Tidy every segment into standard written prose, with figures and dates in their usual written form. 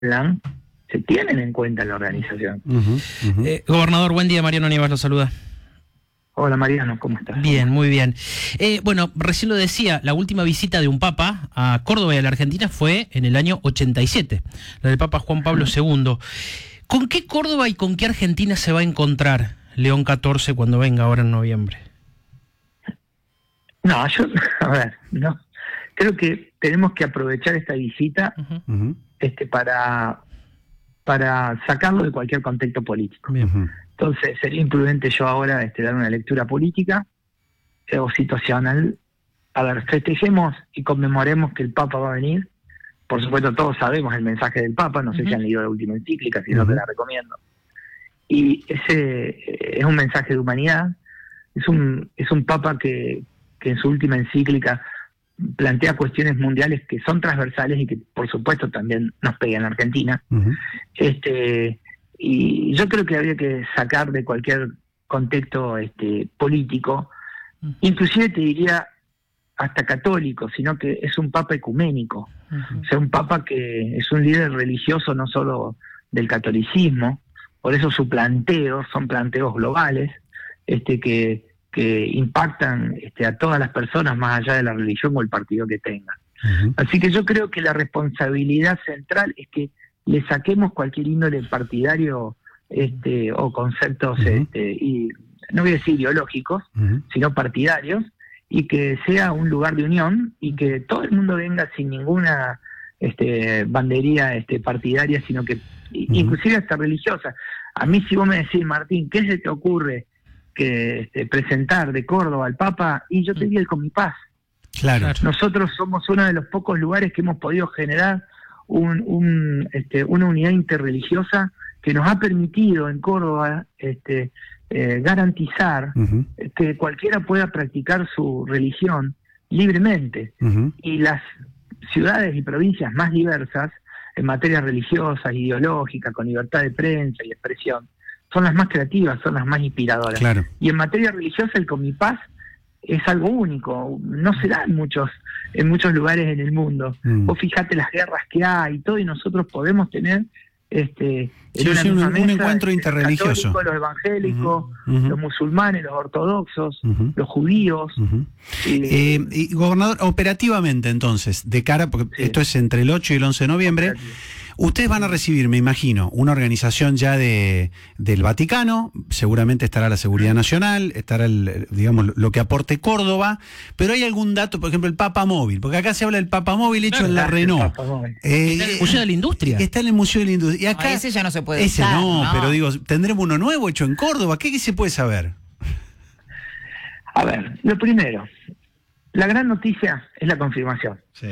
hablan se tienen en cuenta en la organización. Gobernador, buen día. Mariano Nievas lo saluda. Hola Mariano, ¿cómo estás? Bien, muy bien. Bueno, recién lo decía, la última visita de un papa a Córdoba y a la Argentina fue en el año 87, la del Papa Juan Pablo II. ¿Con qué Córdoba y con qué Argentina se va a encontrar León XIV cuando venga ahora en noviembre? No, no. Creo que tenemos que aprovechar esta visita para sacarlo de cualquier contexto político. Entonces sería imprudente yo ahora dar una lectura política o situacional. A ver, festejemos y conmemoremos que el Papa va a venir. Por supuesto, todos sabemos el mensaje del Papa, no sé si han leído la última encíclica, si no te la recomiendo. Y ese es un mensaje de humanidad, es un Papa que en su última encíclica plantea cuestiones mundiales que son transversales y que por supuesto también nos pegan en Argentina. Y yo creo que habría que sacar de cualquier contexto político, inclusive te diría hasta católico, sino que es un papa ecuménico, o sea, un papa que es un líder religioso no solo del catolicismo, por eso sus planteos son planteos globales, que impactan a todas las personas más allá de la religión o el partido que tengan. Así que yo creo que la responsabilidad central es que le saquemos cualquier índole partidario o conceptos, y no voy a decir ideológicos, sino partidarios, y que sea un lugar de unión y que todo el mundo venga sin ninguna bandería partidaria, sino que inclusive hasta religiosa. A mí, si vos me decís, Martín, ¿qué se te ocurre que presentar de Córdoba al Papa? Y yo te diría el Comipaz. Claro. Nosotros somos uno de los pocos lugares que hemos podido generar una unidad interreligiosa que nos ha permitido en Córdoba garantizar que cualquiera pueda practicar su religión libremente. Y las ciudades y provincias más diversas en materia religiosa, ideológica, con libertad de prensa y expresión, son las más creativas, son las más inspiradoras. Claro. Y en materia religiosa el Comipaz es algo único, no se da en muchos lugares en el mundo. Vos fijate las guerras que hay y todo, y nosotros podemos tener un encuentro interreligioso. Los evangélicos, los musulmanes, los ortodoxos, los judíos. Y gobernador, operativamente entonces, de cara, porque esto es entre el 8 y el 11 de noviembre, ustedes van a recibir, me imagino, una organización ya del Vaticano, seguramente estará la Seguridad Nacional, estará digamos lo que aporte Córdoba, pero hay algún dato, por ejemplo, el Papa Móvil, porque acá se habla del Papa Móvil hecho en la Renault. ¿En el Museo de la Industria? Está en el Museo de la Industria. Y acá, ese ya no se puede ese usar, no, pero digo, ¿tendremos uno nuevo hecho en Córdoba? ¿Qué se puede saber? A ver, lo primero, la gran noticia es la confirmación. Sí.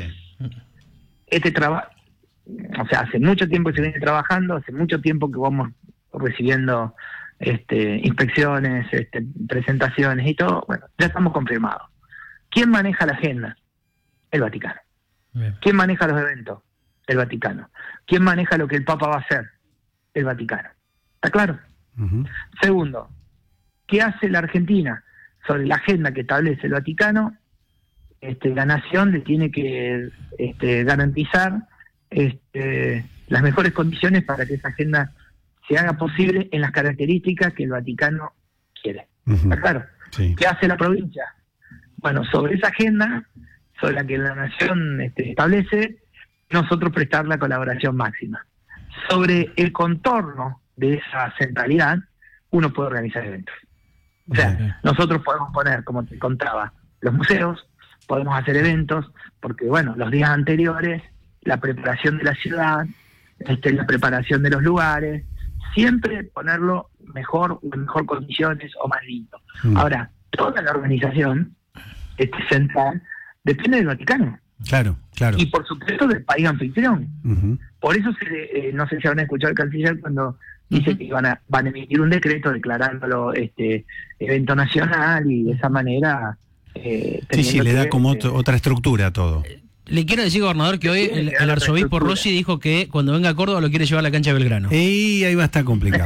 O sea, hace mucho tiempo que se viene trabajando, hace mucho tiempo que vamos recibiendo inspecciones, presentaciones y todo. Bueno, ya estamos confirmados. ¿Quién maneja la agenda? El Vaticano. Bien. ¿Quién maneja los eventos? El Vaticano. ¿Quién maneja lo que el Papa va a hacer? El Vaticano. ¿Está claro? Segundo, ¿qué hace la Argentina sobre la agenda que establece el Vaticano? La nación le tiene que garantizar las mejores condiciones para que esa agenda se haga posible en las características que el Vaticano quiere. ¿Está claro? Sí. ¿Qué hace la provincia? Bueno, sobre esa agenda, sobre la que la nación establece, nosotros prestar la colaboración máxima. Sobre el contorno de esa centralidad, uno puede organizar eventos. O sea, nosotros podemos poner, como te contaba, los museos, podemos hacer eventos, porque bueno, los días anteriores, la preparación de la ciudad, la preparación de los lugares, siempre ponerlo mejor o en mejor condiciones o más lindo. Ahora, toda la organización central depende del Vaticano. Claro. Y por supuesto del país anfitrión. Por eso no sé si habrán escuchado al canciller cuando dice que van a emitir un decreto declarándolo evento nacional, y de esa manera sí, le da como otra estructura a todo. Le quiero decir, gobernador, que hoy el arzobispo Rossi dijo que cuando venga a Córdoba lo quiere llevar a la cancha de Belgrano. Y ahí va a estar complicado.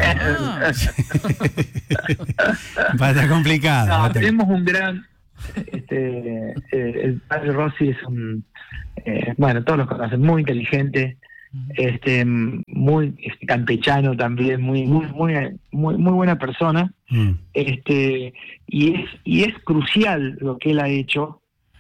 Va a estar complicado. Tenemos un gran... el padre Rossi es todos los conocen, muy inteligente, muy campechano también, muy buena persona, y es crucial lo que él ha hecho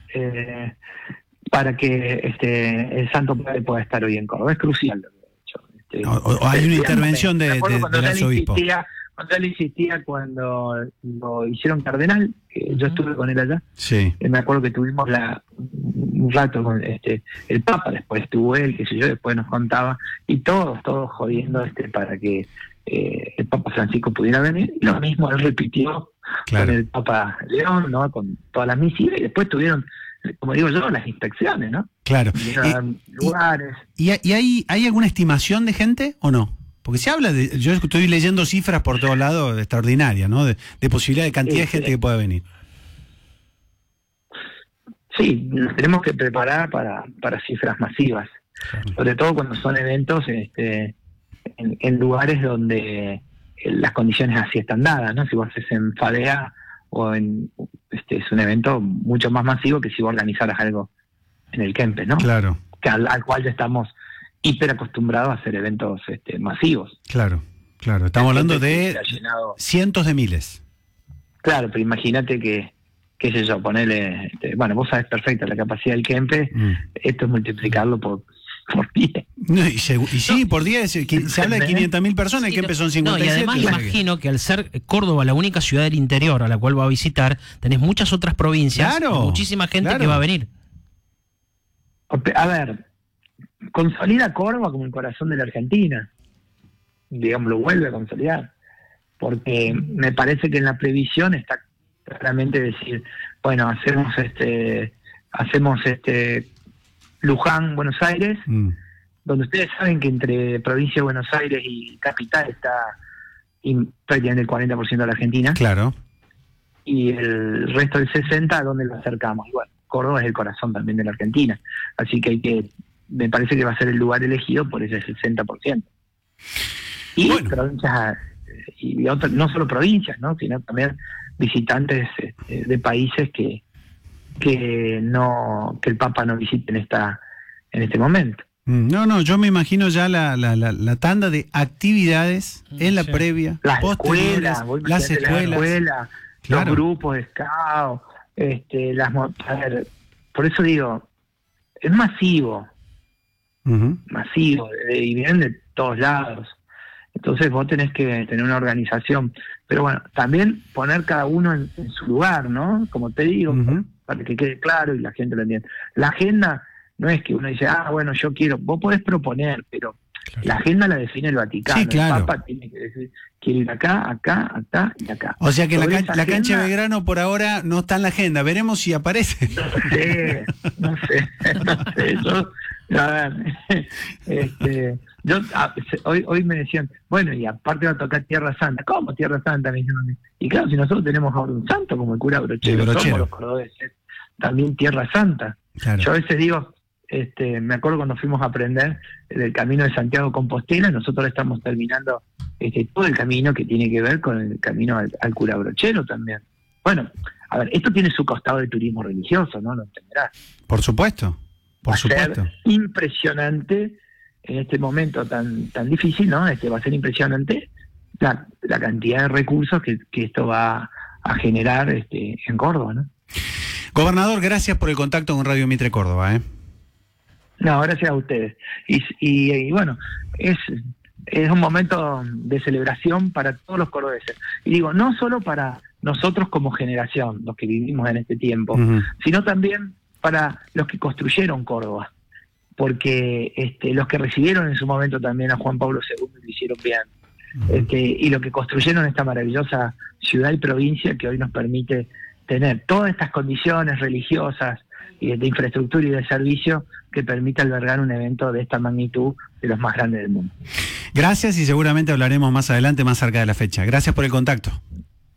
para que el Santo Padre pueda estar hoy en Córdoba. Es crucial lo que ha hecho. O hay una intervención del arzobispo. Cuando él insistía, cuando lo hicieron cardenal, que yo estuve con él allá, sí. Me acuerdo que tuvimos un rato con el Papa, después estuvo él, qué sé yo, después nos contaba, y todos jodiendo para que el Papa Francisco pudiera venir, y lo mismo él repitió con el Papa León, ¿no? Con todas las misiones, y después tuvieron, como digo yo, las inspecciones, ¿no? Claro. Lugares. ¿Y hay alguna estimación de gente o no? Porque se habla yo estoy leyendo cifras por todos lados extraordinarias, ¿no? De posibilidad de cantidad de gente que pueda venir. Sí, nos tenemos que preparar para cifras masivas, sobre todo cuando son eventos en lugares donde las condiciones así están dadas, ¿no? Si vos haces en Fadea es un evento mucho más masivo que si vos organizaras algo en el Kempes, ¿no? Claro. Que al cual ya estamos hiper acostumbrados a hacer eventos masivos. Claro. Estamos hablando de cientos de miles. Claro, pero imagínate que, qué sé yo, ponele, vos sabés perfecto la capacidad del Kempes, esto es multiplicarlo por 10. No, y sí, por 10, se habla de 500.000 personas, el Kempes son 57. Y además imagino que al ser Córdoba la única ciudad del interior a la cual va a visitar, tenés muchas otras provincias, y muchísima gente que va a venir. A ver, consolida Córdoba como el corazón de la Argentina, digamos, lo vuelve a consolidar, porque me parece que en la previsión está claramente decir, bueno, hacemos Luján, Buenos Aires, donde ustedes saben que entre provincia de Buenos Aires y capital está prácticamente el 40% de la Argentina. Claro. Y el resto del 60% donde lo acercamos. Igual, Córdoba es el corazón también de la Argentina, así que me parece que va a ser el lugar elegido por ese 60%. Y provincias, y otras, no solo provincias, ¿no? Sino también visitantes de países que el Papa no visite en este momento. No, yo me imagino ya la tanda de actividades en la previa, las escuelas, claro. Los grupos de scout, por eso digo, es masivo, y vienen de todos lados. Entonces vos tenés que tener una organización, pero bueno, también poner cada uno en su lugar, ¿no? Como te digo, para que quede claro y la gente lo entienda. La agenda no es que uno dice, bueno, yo quiero, vos podés proponer, pero la agenda la define el Vaticano. Sí, claro. El Papa tiene que decir, quiero ir acá y acá. O sea que la cancha de Belgrano por ahora no está en la agenda, veremos si aparece. No sé. Hoy me decían, bueno, y aparte va a tocar Tierra Santa. ¿Cómo Tierra Santa? Me dijeron. Y claro, si nosotros tenemos ahora un santo como el cura Brochero, somos los cordobeses, también Tierra Santa. Claro. Yo a veces digo, me acuerdo cuando fuimos a aprender del camino de Santiago Compostela, nosotros estamos terminando todo el camino que tiene que ver con el camino al cura Brochero también. Bueno, a ver, esto tiene su costado de turismo religioso, ¿no? Lo entenderás. Por supuesto. Va a ser impresionante en este momento tan difícil, ¿no? Va a ser impresionante la cantidad de recursos que esto va a generar en Córdoba, ¿no? Gobernador, gracias por el contacto con Radio Mitre Córdoba, No, gracias a ustedes. Y bueno, es un momento de celebración para todos los cordobeses. Y digo, no solo para nosotros como generación, los que vivimos en este tiempo, sino también para los que construyeron Córdoba, porque los que recibieron en su momento también a Juan Pablo II lo hicieron bien, y los que construyeron esta maravillosa ciudad y provincia que hoy nos permite tener todas estas condiciones religiosas y de infraestructura y de servicio que permite albergar un evento de esta magnitud, de los más grandes del mundo. Gracias, y seguramente hablaremos más adelante, más cerca de la fecha. Gracias por el contacto.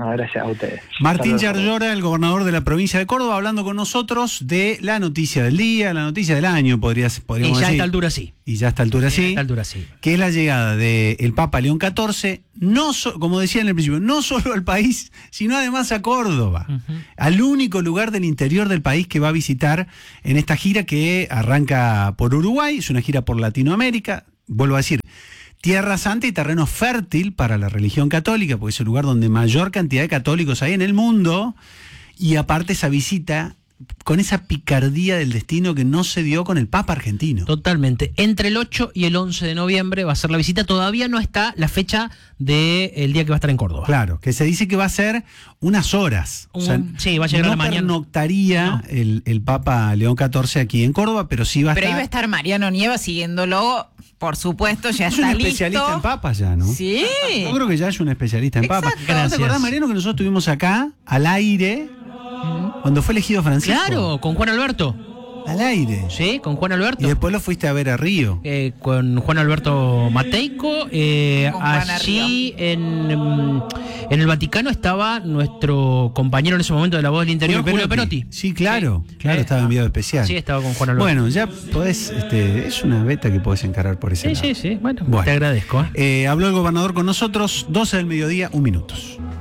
Gracias a ustedes. Martín Saludos. Yarlora, el gobernador de la provincia de Córdoba, hablando con nosotros de la noticia del día, la noticia del año, podríamos Y ya a decir. esta altura sí. Y ya a esta altura sí. A esta altura sí. Que es la llegada del Papa León XIV, como decía en el principio, no solo al país, sino además a Córdoba, al único lugar del interior del país que va a visitar en esta gira que arranca por Uruguay, es una gira por Latinoamérica, vuelvo a decir, Tierra Santa y terreno fértil para la religión católica, porque es el lugar donde mayor cantidad de católicos hay en el mundo, y aparte esa visita con esa picardía del destino que no se dio con el Papa argentino. Totalmente. Entre el 8 y el 11 de noviembre va a ser la visita. Todavía no está la fecha del día que va a estar en Córdoba. Claro, que se dice que va a ser unas horas. Sí, va a llegar a la mañana. No pernoctaría el Papa León XIV aquí en Córdoba, pero sí va a estar... Pero ahí va a estar Mariano Nieva siguiéndolo, por supuesto, ya es está un listo. especialista en papas ya, ¿no? Sí. Yo creo que ya es un especialista en papas. Exacto. ¿No te acordás, Mariano, que nosotros estuvimos acá, al aire, cuando fue elegido Francisco? Claro, con Juan Alberto. Al aire. Sí, con Juan Alberto. Y después lo fuiste a ver a Río. Con Juan Alberto Mateico. Con Juan Allí en el Vaticano estaba nuestro compañero en ese momento de La Voz del Interior, Julio Perotti. Sí, claro, estaba enviado especial. Sí, estaba con Juan Alberto. Bueno, ya podés, es una beta que podés encarar por ese lado. Sí. Bueno, te agradezco. Habló el gobernador con nosotros, 12 del mediodía, 1 minuto.